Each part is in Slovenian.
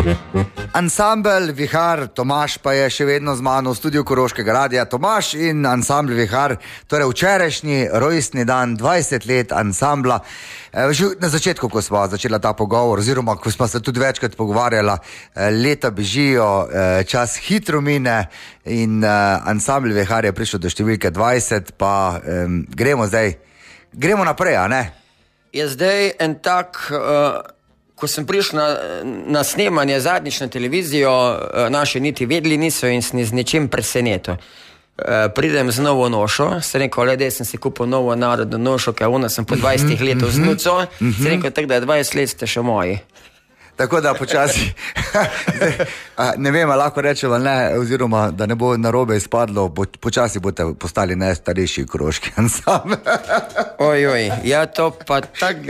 Ansambel Vihar, Tomaž pa je še vedno z mano v studiu Koroškega radia. Tomaž in ansambel Vihar, torej včerajšnji rojstni dan, 20 let ansambla. Že na začetku, ko smo začela ta pogovor, oziroma ko smo se tudi večkrat pogovarjala, leta bežijo, čas hitro mine in ansambel Vihar je prišel do številke 20, pa gremo naprej, a ne? Je zdaj en tak... Ko sem prišel na snemanje zadnjič na televizijo, naši niti vedeli niso in sem z nečim presenetil. Pridem z novo nošo, sem rekel, da sem si kupil novo narodno nošo, ker ona sem po 20 letov z nuco, sem rekel, tako da 20 let ste še moji. Tako da počasi, ne vem, lahko rečem, ne, oziroma da ne bo narobe izpadlo, počasi boste postali najstarejši koroški ansambel. Ojoj, ja to pa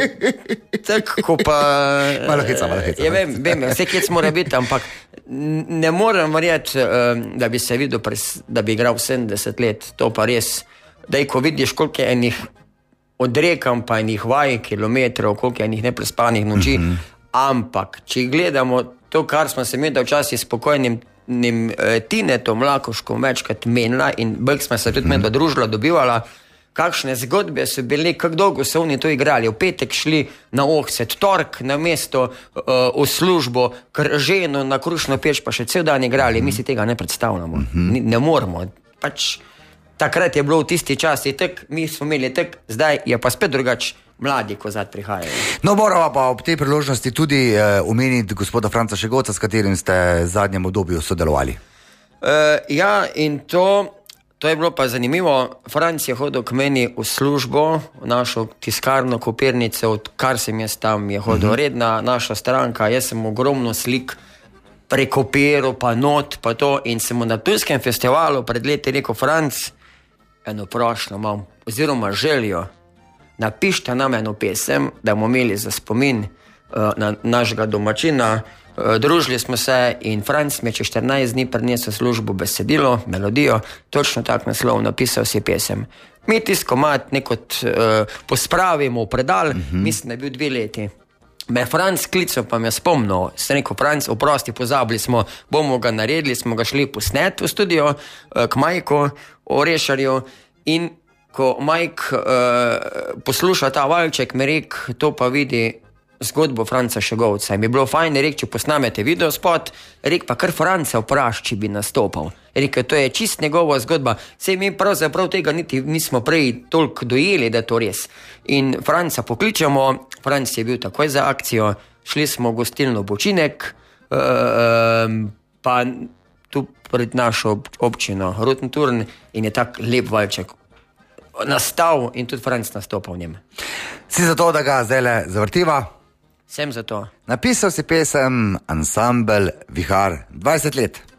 tako pa... Malo heca. Ja, vem, vse kjec mora biti, ampak ne morem verjeti, da bi se videl, da bi igral 70 let, to pa res, da ko vidiš, koliko je enih odrekam, pa enih vaj, kilometrov, koliko je enih neprespanih noči, ampak, če gledamo to, kar smo se imeli včasih spokojnim Tinetom Lakoškom večkrat menila in bolj smo se tudi medva družila, dobivala, kakšne zgodbe so bili, kako dolgo so oni to igrali. V petek šli na ohcet, tork na mesto v službo, ženo na krušno peč, pa še cel dan igrali. Mi si tega ne predstavljamo. Ne moramo. Pač takrat je bilo v tisti časi tak, mi smo imeli tak, zdaj je pa spet drugače. Mladi, ko zdaj prihajajo. No, moramo pa ob tej priložnosti tudi omeniti gospoda Franca Šegovca, s katerim ste v zadnjem obdobju sodelovali. Ja, in to je bilo pa zanimivo. Franc je hodil k meni v službo, v našo tiskarno Kopirnice, odkar sem jaz tam, je hodil redna naša stranka, jaz sem ogromno slik prekopiral, pa not, pa to, in sem mu na Ptujskem festivalu pred leti rekel, Franc, eno prošnjo imam, oziroma željo, napišite nam eno pesem, da bomo imeli za spomin na našega domačina. Družili smo se in Franc mi je čez 14 dni prinesel službo besedilo, melodijo, točno tak naslov, napisal si pesem. Mi tisti komad nekot pospravimo v predal, mislim, da je bil 2 leti. Me Franc klical, pa me je spomnil, sem rekel, Franc, oprosti, pozabili smo, bomo ga naredili, smo ga šli posnet v studio k Majku Orešarju in ko Mike posluša ta valček, mi rek, to pa vidi zgodbo Franca Šegovca. Mi je bilo fajn, rek, če posnamete videospot, rek pa kar Franca vpraš, če bi nastopal. Rek, to je čist njegova zgodba. Sej mi pravzaprav tega niti nismo prej toliko dojeli, da je to res. In Franca pokličemo, Franc je bil takoj za akcijo, šli smo v gostilno Bočinek, pa tu pred našo občino Rotenturn in je tak lep valček nastal in tudi Franc nastopal v njem. Si za to, da ga zdaj zavrtiva? Sem za to. Napisal si pesem Ansambel Vihar, 20 let.